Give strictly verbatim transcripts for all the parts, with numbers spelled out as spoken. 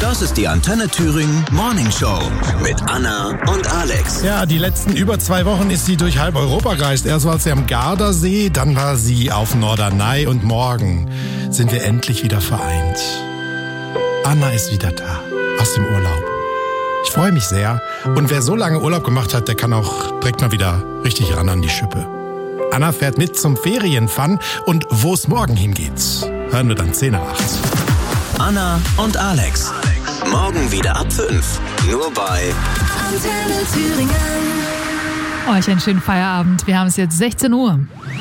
Das ist die Antenne Thüringen Morning Show mit Anna und Alex. Ja, die letzten über zwei Wochen ist sie durch halb Europa gereist. Erst war sie am Gardasee, dann war sie auf Norderney und morgen sind wir endlich wieder vereint. Anna ist wieder da, aus dem Urlaub. Ich freue mich sehr. Und wer so lange Urlaub gemacht hat, der kann auch direkt mal wieder richtig ran an die Schippe. Anna fährt mit zum Ferienfun und wo es morgen hingeht, hören wir dann zehn nach acht. Anna und Alex. Morgen wieder ab fünf. Nur bei Antenne Thüringen. Euch einen schönen Feierabend. Wir haben es jetzt sechzehn Uhr.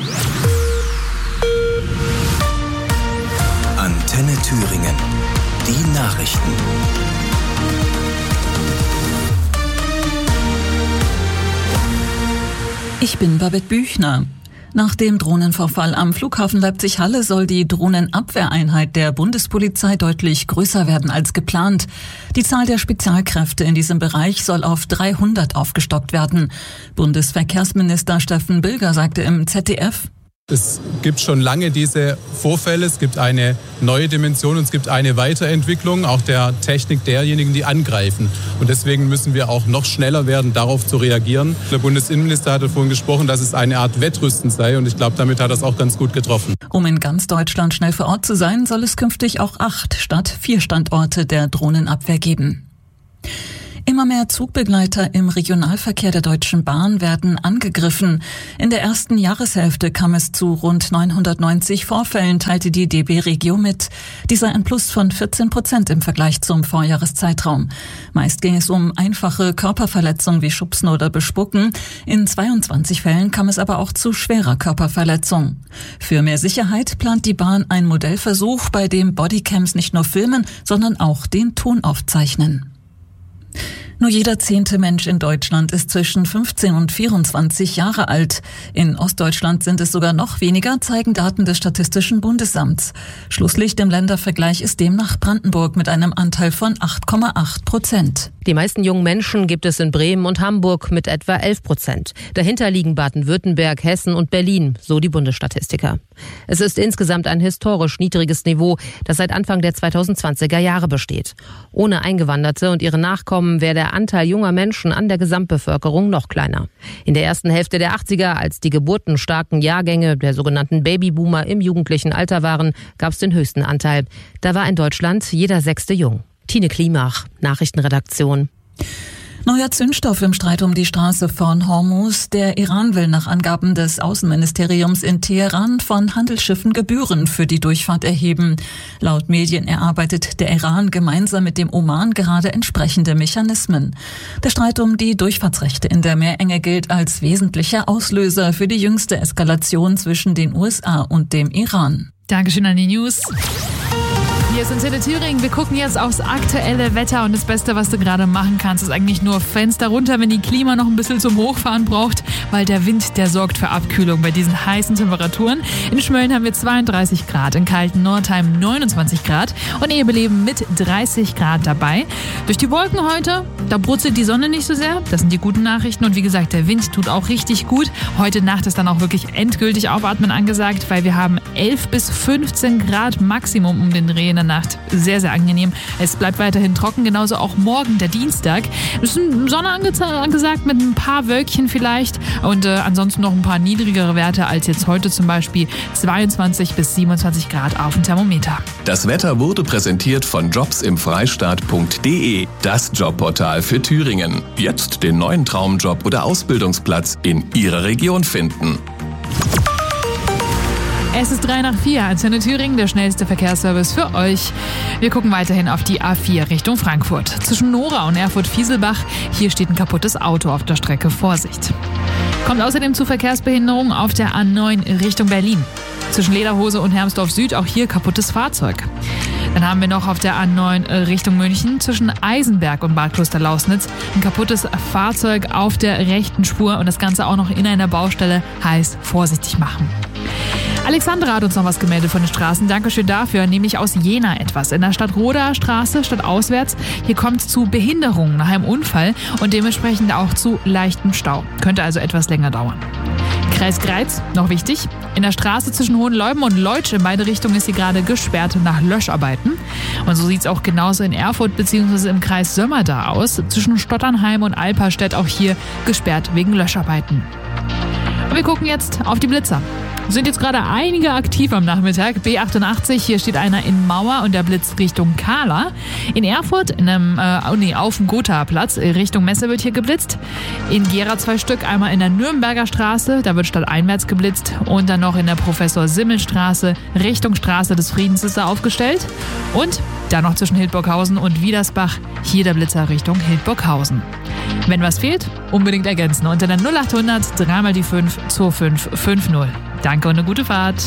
Antenne Thüringen. Die Nachrichten. Ich bin Babette Büchner. Nach dem Drohnenvorfall am Flughafen Leipzig-Halle soll die Drohnenabwehreinheit der Bundespolizei deutlich größer werden als geplant. Die Zahl der Spezialkräfte in diesem Bereich soll auf dreihundert aufgestockt werden. Bundesverkehrsminister Steffen Bilger sagte im Z D F: Es gibt schon lange diese Vorfälle, es gibt eine neue Dimension und es gibt eine Weiterentwicklung auch der Technik derjenigen, die angreifen. Und deswegen müssen wir auch noch schneller werden, darauf zu reagieren. Der Bundesinnenminister hatte vorhin gesprochen, dass es eine Art Wettrüsten sei und ich glaube, damit hat er es auch ganz gut getroffen. Um in ganz Deutschland schnell vor Ort zu sein, soll es künftig auch acht statt vier Standorte der Drohnenabwehr geben. Immer mehr Zugbegleiter im Regionalverkehr der Deutschen Bahn werden angegriffen. In der ersten Jahreshälfte kam es zu rund neunhundertneunzig Vorfällen, teilte die D B Regio mit. Dies sei ein Plus von vierzehn Prozent im Vergleich zum Vorjahreszeitraum. Meist ging es um einfache Körperverletzungen wie Schubsen oder Bespucken. In zweiundzwanzig Fällen kam es aber auch zu schwerer Körperverletzung. Für mehr Sicherheit plant die Bahn einen Modellversuch, bei dem Bodycams nicht nur filmen, sondern auch den Ton aufzeichnen. Nur jeder zehnte Mensch in Deutschland ist zwischen fünfzehn und vierundzwanzig Jahre alt. In Ostdeutschland sind es sogar noch weniger, zeigen Daten des Statistischen Bundesamts. Schlusslicht im Ländervergleich ist demnach Brandenburg mit einem Anteil von acht Komma acht Prozent. Die meisten jungen Menschen gibt es in Bremen und Hamburg mit etwa elf Prozent. Dahinter liegen Baden-Württemberg, Hessen und Berlin, so die Bundesstatistiker. Es ist insgesamt ein historisch niedriges Niveau, das seit Anfang der zweitausendzwanziger Jahre besteht. Ohne Eingewanderte und ihre Nachkommen wäre der Anteil junger Menschen an der Gesamtbevölkerung noch kleiner. In der ersten Hälfte der achtziger, als die geburtenstarken Jahrgänge der sogenannten Babyboomer im jugendlichen Alter waren, gab es den höchsten Anteil. Da war in Deutschland jeder Sechste jung. Tine Klimach, Nachrichtenredaktion. Neuer Zündstoff im Streit um die Straße von Hormuz. Der Iran will nach Angaben des Außenministeriums in Teheran von Handelsschiffen Gebühren für die Durchfahrt erheben. Laut Medien erarbeitet der Iran gemeinsam mit dem Oman gerade entsprechende Mechanismen. Der Streit um die Durchfahrtsrechte in der Meerenge gilt als wesentlicher Auslöser für die jüngste Eskalation zwischen den U S A und dem Iran. Dankeschön an die News. Hier ist Antenne Thüringen. Wir gucken jetzt aufs aktuelle Wetter und das Beste, was du gerade machen kannst, ist eigentlich nur Fenster runter, wenn die Klima noch ein bisschen zum Hochfahren braucht, weil der Wind, der sorgt für Abkühlung bei diesen heißen Temperaturen. In Schmölln haben wir zweiunddreißig Grad, in kalten Nordheim neunundzwanzig Grad und Ebeleben mit dreißig Grad dabei. Durch die Wolken heute, da brutzelt die Sonne nicht so sehr. Das sind die guten Nachrichten und wie gesagt, der Wind tut auch richtig gut. Heute Nacht ist dann auch wirklich endgültig Aufatmen angesagt, weil wir haben elf bis fünfzehn Grad Maximum um den Dreh in der Nacht. Sehr, sehr angenehm. Es bleibt weiterhin trocken, genauso auch morgen, der Dienstag. Es ist Sonne ange- angesagt mit ein paar Wölkchen vielleicht und äh, ansonsten noch ein paar niedrigere Werte als jetzt heute, zum Beispiel zweiundzwanzig bis siebenundzwanzig Grad auf dem Thermometer. Das Wetter wurde präsentiert von jobsimfreistaat punkt de, das Jobportal für Thüringen. Jetzt den neuen Traumjob oder Ausbildungsplatz in Ihrer Region finden. Es ist drei nach vier, Antenne Thüringen, der schnellste Verkehrsservice für euch. Wir gucken weiterhin auf die A vier Richtung Frankfurt. Zwischen Nora und Erfurt-Fieselbach, hier steht ein kaputtes Auto auf der Strecke, Vorsicht. Kommt außerdem zu Verkehrsbehinderungen auf der A neun Richtung Berlin. Zwischen Lederhose und Hermsdorf Süd auch hier kaputtes Fahrzeug. Dann haben wir noch auf der A neun Richtung München zwischen Eisenberg und Bad Klosterlausnitz ein kaputtes Fahrzeug auf der rechten Spur und das Ganze auch noch in einer Baustelle, heißt vorsichtig machen. Alexandra hat uns noch was gemeldet von den Straßen. Dankeschön dafür, nämlich aus Jena etwas. In der Stadtroder Straße, stadtauswärts, hier kommt es zu Behinderungen nach einem Unfall und dementsprechend auch zu leichtem Stau. Könnte also etwas länger dauern. Kreis Greiz, noch wichtig. In der Straße zwischen Hohenleuben und Leutsch in beide Richtungen ist sie gerade gesperrt nach Löscharbeiten. Und so sieht es auch genauso in Erfurt bzw. im Kreis Sömmerda aus. Zwischen Stotternheim und Alperstedt auch hier gesperrt wegen Löscharbeiten. Und wir gucken jetzt auf die Blitzer. Sind jetzt gerade einige aktiv am Nachmittag. B achtundachtzig, hier steht einer in Mauer und der blitzt Richtung Kahla. In Erfurt, in einem, äh, nee, auf dem Gotha-Platz, Richtung Messe wird hier geblitzt. In Gera zwei Stück, einmal in der Nürnberger Straße, da wird stadteinwärts geblitzt. Und dann noch in der Professor-Simmel-Straße, Richtung Straße des Friedens ist da aufgestellt. Und dann noch zwischen Hildburghausen und Wiedersbach, hier der Blitzer Richtung Hildburghausen. Wenn was fehlt, unbedingt ergänzen unter der null achthundert drei mal die fünf zwei fünf fünf null. Danke und eine gute Fahrt.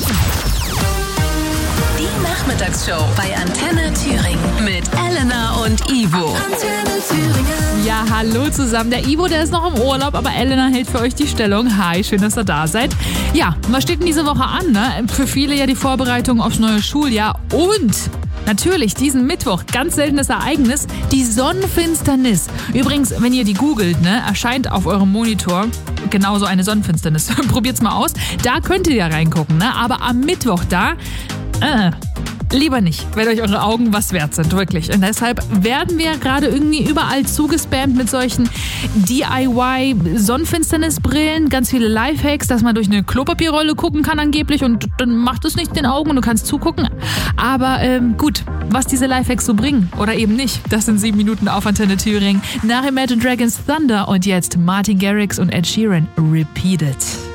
Die Nachmittagsshow bei Antenne Thüringen mit Elena und Ivo. Antenne Thüringen. Ja, hallo zusammen. Der Ivo, der ist noch im Urlaub, aber Elena hält für euch die Stellung. Hi, schön, dass ihr da seid. Ja, was steht denn diese Woche an? Ne? Für viele ja die Vorbereitung aufs neue Schuljahr und natürlich diesen Mittwoch, ganz seltenes Ereignis, die Sonnenfinsternis. Übrigens, wenn ihr die googelt, ne, erscheint auf eurem Monitor genauso eine Sonnenfinsternis. Probiert's mal aus. Da könnt ihr ja reingucken, ne? Aber am Mittwoch da, äh, lieber nicht, weil euch eure Augen was wert sind, wirklich. Und deshalb werden wir gerade irgendwie überall zugespammt mit solchen D I Y-Sonnenfinsternisbrillen, ganz viele Lifehacks, dass man durch eine Klopapierrolle gucken kann angeblich und dann macht es nicht in den Augen und du kannst zugucken. Aber ähm, gut, was diese Lifehacks so bringen oder eben nicht, das sind sieben Minuten auf Antenne Thüringen. Nach Imagine Dragons Thunder und jetzt Martin Garrix und Ed Sheeran, Repeat It.